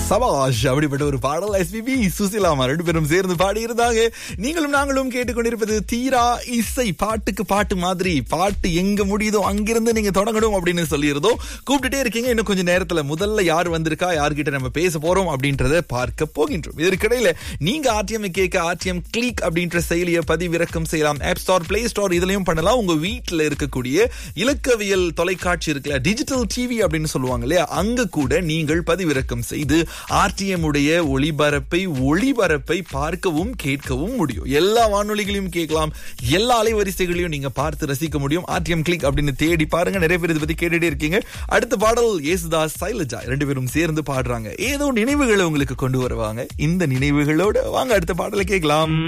சபாஷ் அப்படிப்பட்ட ஒரு பாடல் எஸ்பிபி சுசிலாமா ரெண்டு பேரும் சேர்ந்து பாடி இருந்தாங்க. நீங்களும் நாங்களும் கேட்டுக்கொண்டிருப்பது தீரா இசை. பாட்டுக்கு பாட்டு மாதிரி, பாட்டு எங்க முடியுதோ அங்கிருந்து நீங்க தொடங்கணும் அப்படின்னு சொல்லியிருந்தோம். கூப்பிட்டுட்டே இருக்கீங்க. இன்னும் கொஞ்சம் நேரத்துல முதல்ல யார் வந்திருக்கா, யார்கிட்ட நம்ம பேச போறோம் அப்படின்றத பார்க்க போகின்றோம். இதற்கிடையில நீங்க ஆர்டிஎம் கேட்க ஆர்டிஎம் கிளிக் அப்படின்ற செயலியை பதிவிறக்கம் செய்யலாம். ஆப் ஸ்டோர், பிளே ஸ்டோர் இதுலயும் பண்ணலாம். உங்க வீட்டுல இருக்கக்கூடிய இலக்கவியல் தொலைக்காட்சி இருக்குல்ல, டிஜிட்டல் டிவி அப்படின்னு சொல்லுவாங்க இல்லையா, அங்க கூட நீங்கள் பதிவிறக்கம் செய்து ஆர்டிஎம் உடைய ஒளிபரப்பை பார்க்கவும் கேட்கவும் முடியும். எல்லா வானொலிகளையும் கேட்கலாம், எல்லா அலைவரிசைகளையும் நீங்க பார்த்து ரசிக்க முடியும். ஆர்டிஎம் கிளிக் அப்படின்னு தேடி பாருங்க. நிறைய பேர் இதை பத்தி கேட்டுட்டே இருக்கீங்க. அடுத்த பாடல் யேசுதாஸ், சைலஜா ரெண்டு பேரும் சேர்ந்து பாடுறாங்க. ஏதோ நினைவுகளை உங்களுக்கு கொண்டு வருவாங்க. இந்த நினைவுகளோட வாங்க அடுத்த பாடலை கேட்கலாம்.